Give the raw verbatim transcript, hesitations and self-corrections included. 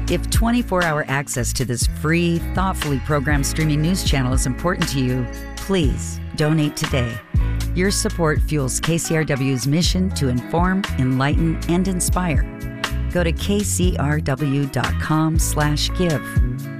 If twenty-four hour access to this free, thoughtfully programmed streaming news channel is important to you, please donate today. Your support fuels K C R W's mission to inform, enlighten, and inspire. Go to k c r w dot com slash give.